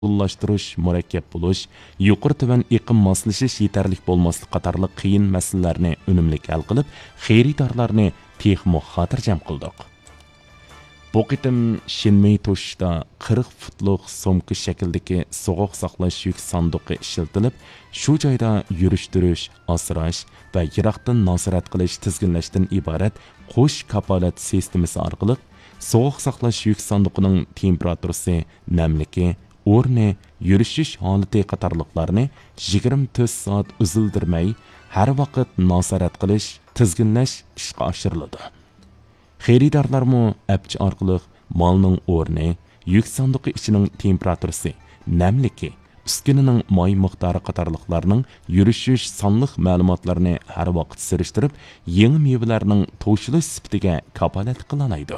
ulaştırış, murakkab bo'lish, yuqori tuvan iqim moslashish yetarlik bo'lmaslik qatorliq qiyin masalalarni unumli hal qilib, xaridorlarni texmo xotirjam qildik. Bu qitim Shinmei to'shda 40 futluq somka shaklidagi sovuq saqlash yuk sanduqi ishlatilib, shu joyda yurish-turish, asrash va yiroqdan nazorat qilish tizginlashdan iborat qo'sh kapolat sistemasi orqali sovuq saqlash yuk sanduqining temperaturasi, namligi, o'rni, yurishish holati qatorliqlarni 24 soat uzildirmay har vaqt nazorat qilish, tizginlash ishga oshiriladi. Xaridorlarmu apchi orqali malning o'rni, yuk sanduqi ichining temperaturasi, namligi, uskunining moy miqdori qatorliqlarning yurishish sonliq ma'lumotlarini har vaqt surishtirib, yangi mevalarning to'shilish sifatiga kapolat qila oladi.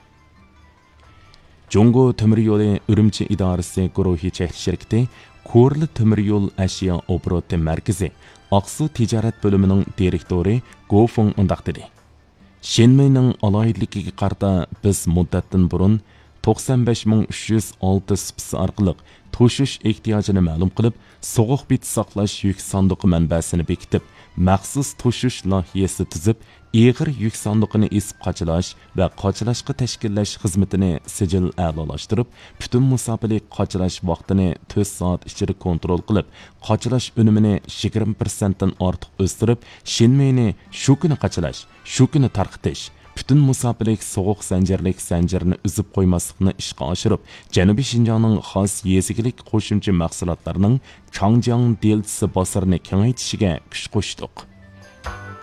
Jungo temir yo'li Urumchi idorasi guruhi chekli shirkati Ko'rli temir yo'l ashyo obroti markazi Aqsu tijorat bo'limining direktori Gofeng undaq dedi. Shinmeining alohidligiga qarta biz muddatdan burun 95,306 spisi orqali to'shish ehtiyojini ma'lum qilib, sovuq bit saqlash yuk sanduqi manbasini bekitib, maxsus to'shish loyihasi tuzib, ig'ir yuk sanduqini esib qochilash va qochilashga tashkillash xizmatini sijil a'lolashtirib, butun musofirlik qochilash vaqtini 4 soat ichida kontrol qilib, qochilash unumini 20% dan ortiq o'stirib, Shinmeini shu kuni qochilash, shu kuni tarqitish, butun musofirlik sovuq zanjirlik zanjirini uzib qo'ymaslikni ishga oshirib, Janubiy Shinjongning xos yezigilik qo'shimcha mahsulotlarining Changjiang deltisi bosarini kengaytishiga kuch qo'shdik.